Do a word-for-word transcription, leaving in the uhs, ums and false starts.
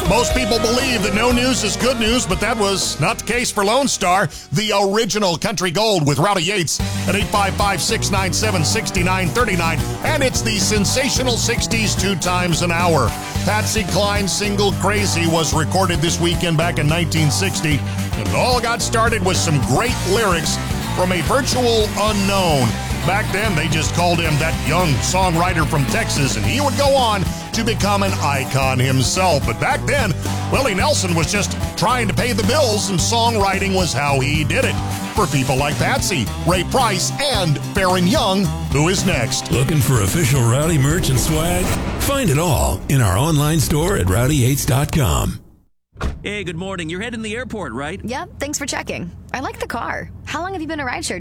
Most people believe that no news is good news, but that was not the case for Lone Star, the original Country Gold with Rowdy Yates at eight five five, six nine seven, six nine three nine. And it's the sensational sixties two times an hour. Patsy Cline's single Crazy was recorded this weekend back in nineteen sixty. And it all got started with some great lyrics from a virtual unknown. Back then, they just called him that young songwriter from Texas, and he would go on to become an icon himself. But back then, Willie Nelson was just trying to pay the bills, and songwriting was how he did it. For people like Patsy, Ray Price, and Farron Young, who is next. Looking for official Rowdy merch and swag? Find it all in our online store at rowdy yates dot com. Hey, good morning. You're heading to the airport, right? Yep, thanks for checking. I like the car. How long have you been a rideshare